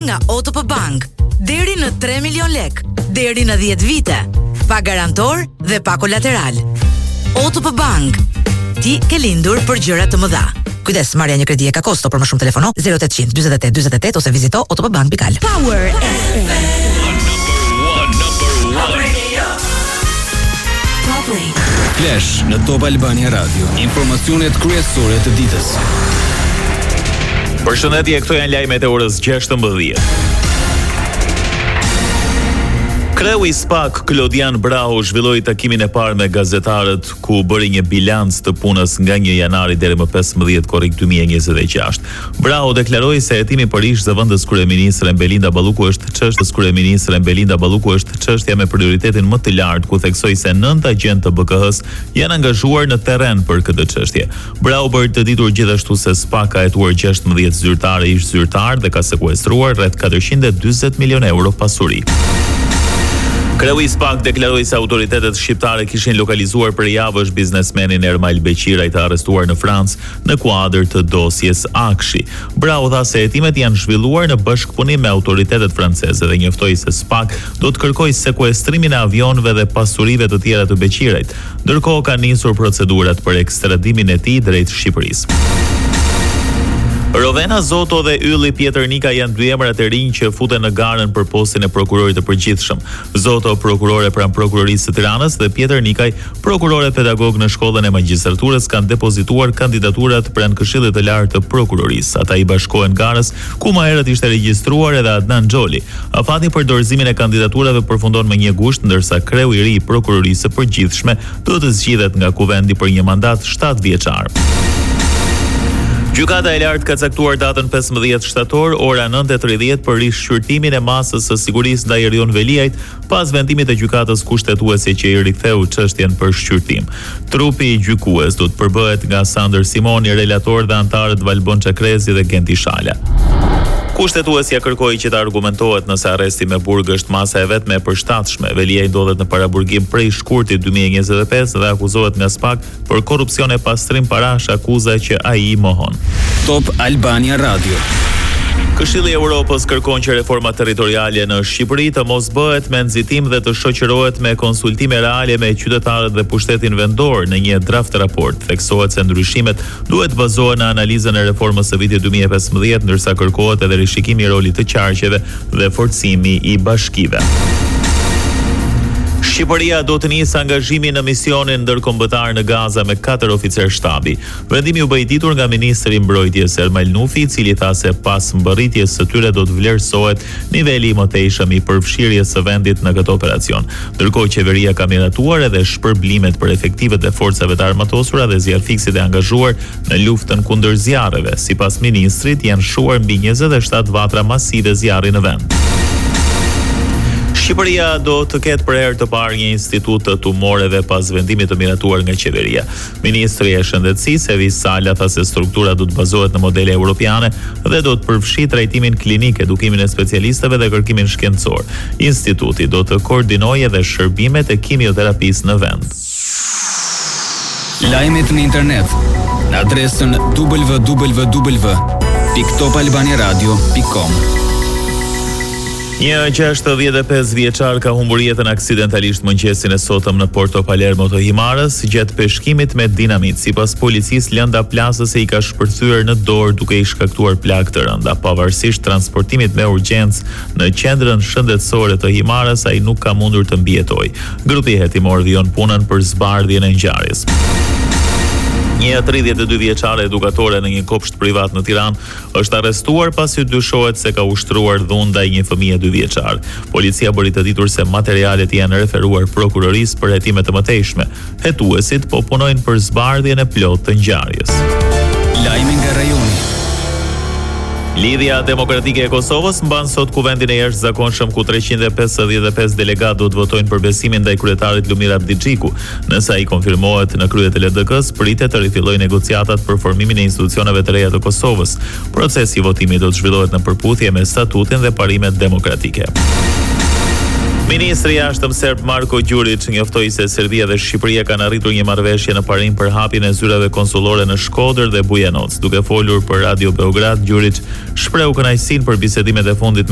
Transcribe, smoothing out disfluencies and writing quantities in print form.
nga OTP Bank, deri në 3 milion lek, deri në 10 vite, pa garantor dhe pa kolateral. OTP Bank, ti ke lindur për gjëra të mëdha. Kujdes, marrja një kredi e ka kosto, për më shumë telefono 0800 48 48 ose vizito otpbank.al. Power FM. Flash në Top Albania Radio. Informacionet kryesore të ditës. Përshëndetje, këto janë lajmet e orës 16. Kreu i SPAK, Klodian Brahu, zhvilloi takimin e parë me gazetarët ku bëri një bilanc të punës nga 1 janari deri më 15 korrik 2026. Brahu deklaroi se hetimi për ish zëvendës kryeministre Belinda Balluku është çështja me prioritetin më të lartë, ku theksoi se 9 agent të BK-s janë angazhuar në terren për këtë çështje. Brahu bëri të ditur gjithashtu se SPAK ka hetuar 16 zyrtarë ish zyrtar dhe ka sekuestruar rreth 440 milion euro pasuri. Kreu i SPAK deklaroi se autoritetet shqiptare kishin lokalizuar për javësh biznesmenin Ermal Beqiraj të arrestuar në Francë në kuadër të dosjes Akshi. Brahu tha se hetimet janë zhvilluar në bashkëpunim me autoritetet franceze dhe njoftoi se SPAK do të kërkojë sekuestrimin e avionëve dhe pasurive të tjera të Beqirajt, ndërkohë ka nisur procedurat për ekstradimin e tij drejt Shqipërisë. Rovena Zoto dhe Ylli Pjetër Nika janë dy emrat e rinj që futen në garën për postin e prokurorit të përgjithshëm. Zoto prokurore pranë prokurorisë së Tiranës dhe Pjetër Nikaj prokurore pedagog në shkollën e magjistraturës kanë depozituar kandidaturat pranë Këshillit të Lartë të Prokurorisë. Ata i bashkohen garës ku më herët ishte regjistruar edhe Adnan Xholi. Afati për dorëzimin e kandidaturave përfundon me 1 gusht, ndërsa kreu i ri i prokurorisë së përgjithshme do të zgjidhet nga kuvendi për një mandat 7 vjeçar. Gjykata e lartë ka caktuar datën 15 shtator, ora 9:30 për rishqyrtimin e masës së sigurisë ndaj Erion Veliajt pas vendimit të gjykatës kushtetuese që i riktheu çështjen për shqyrtim. Trupi i gjykues do të përbëhet nga Sander Simoni, relator dhe antarët Valbon Çakrezi dhe Genti Shala. Kushtetuesja kërkoi që të argumentohet nëse arresti me burg është masa e vetme e përshtatshme. Veliaj ndodhet në paraburgim prej shkurtit 2025 dhe akuzohet nga SPAK për korrupsion e pastrim parash, akuza që ai i mohon. Top Albania Radio. Këshilli i Evropës kërkon që reforma territoriale në Shqipëri të mos bëhet me nxitim dhe të shoqërohet me konsultime reale me qytetarët dhe pushtetin vendor në një draft raport. Theksohet se ndryshimet duhet bazohen në analizën e reformës së vitit 2015, ndërsa kërkohet edhe rishikimi i rolit të qarqeve dhe forcimi i bashkive. Shqipëria do të nisë angazhimin në misionin ndërkombëtar në Gaza me 4 oficer shtabi. Vendimi u bë i ditur nga ministri i mbrojtjes Ermal Nufi, i cili tha se pas mbërritjes së tyre do të vlerësohet niveli i mëtejshëm i përfshirjes së vendit në këtë operacion. Ndërkohë qeveria ka miratuar edhe shpërblimet për efektivet e forcave të armatosura dhe zjarrfiksit e angazhuar në luftën kundër zjarreve. Sipas ministrit, janë shuar mbi 27 vatra masive zjarri në vend. Shqipëria do të ketë për herë të parë një institut të tumoreve pas vendimit të miratuar nga qeveria. Ministri i Shëndetësisë Evis Sala tha se struktura do të bazohet në modele europiane dhe do të përfshijë trajtimin klinik, edukimin e specialistëve dhe kërkimin shkencor. Instituti do të koordinojë edhe shërbimet e kimioterapisë në vend. Lajmet në internet në adresën www.topalbaniaradio.com. Një 65 vjeçar ka humbur jetën aksidentalisht mëngjesin e sotëm në Porto Palermo të Himarës gjatë peshkimit me dinamit. Sipas policisë, lënda plasëse i ka shpërthyer në dorë duke i shkaktuar plagë të rënda. Pavarësisht transportimit me urgjencë në qendrën shëndetësore të Himarës, ai nuk ka mundur të mbijetojë. Grupi hetimor vijon punën për zbardhjen e ngjarjes. Një 32 vjeçare edukatore në një kopsht privat në Tiranë është arrestuar pasi dyshohet se ka ushtruar dhunë ndaj një fëmije 2 vjeçar. Policia bëri të ditur se materialet janë referuar prokurorisë për hetime të mëtejshme. Hetuesit po punojnë për zbardhjen e plotë të ngjarjes. Lajmi nga rajoni. Lidhja Demokratike e Kosovës mban sot kuvendin e jashtëzakonshëm ku 355 delegatë do të votojnë për besimin ndaj kryetarit Lumir Abdixhiku. Nëse ai konfirmohet në krye të LDK-s, pritet të rifillojë negociatat për formimin e institucioneve të reja të Kosovës. Procesi i votimit do të zhvillohet në përputhje me statutin dhe parimet demokratike. Ministri i Jashtëm serb Marko Đurić njoftoi se Serbia dhe Shqipëria kanë arritur një marrëveshje në parim për hapjen e zyrave konsullore në Shkodër dhe Bujanoc. Duke folur për Radio Beograd, Đurić shprehu kënaqësinë për bisedimet e fundit